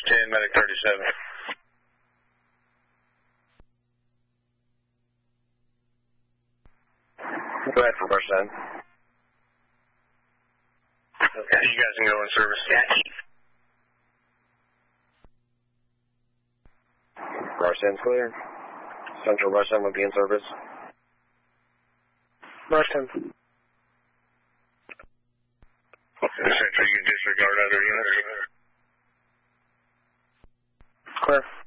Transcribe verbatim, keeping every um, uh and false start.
ten, medic thirty-seven. Go ahead for brush ten. Okay, you guys can go in service. Yeah, Chief. Brush ten's clear. Central brush ten would be in service. Brush ten. Central, you can disregard other units. Clear.